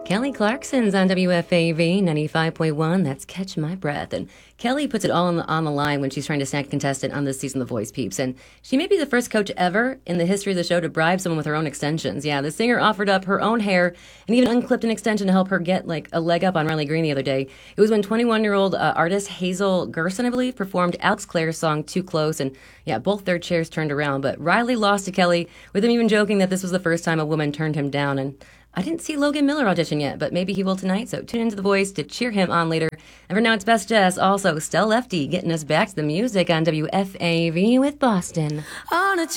Kelly Clarkson's on WFAV 95.1. That's Catch My Breath. And Kelly puts it all on the line when she's trying to snag a contestant on this season of The Voice, peeps. And she may be the first coach ever in the history of the show to bribe someone with her own extensions. Yeah, the singer offered up her own hair and even unclipped an extension to help her get like a leg up on Riley Green the other day. It was when 21-year-old artist Hazel Gerson, I believe, performed Alex Clare's song Too Close. And yeah, both their chairs turned around. But Riley lost to Kelly, with him even joking that this was the first time a woman turned him down. And I didn't see Logan Miller audition yet, but maybe he will tonight, so tune into The Voice to cheer him on later. And for now, it's Best Jess. Also, Stell Lefty getting us back to the music on WFAV with Boston. On a